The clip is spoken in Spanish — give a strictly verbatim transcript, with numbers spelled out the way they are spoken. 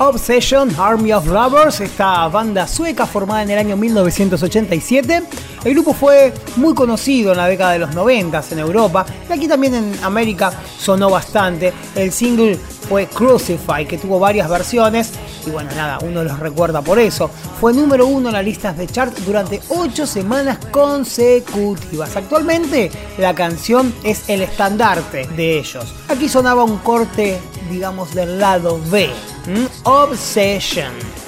Obsession, Army of Lovers, esta banda sueca formada en el año mil novecientos ochenta y siete. El grupo fue muy conocido en la década de los noventa en Europa y aquí también en América sonó bastante. El single fue Crucify, que tuvo varias versiones y bueno, nada, uno los recuerda por eso. Fue número uno en las listas de chart durante ocho semanas consecutivas. Actualmente la canción es el estandarte de ellos. Aquí sonaba un corte, digamos, del lado B, ¿Mm? Obsession.